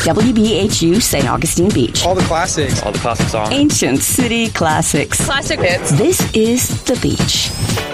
WBHU St. Augustine Beach. All the classics. All the classic songs. Ancient City Classics. Classic hits. This is The Beach.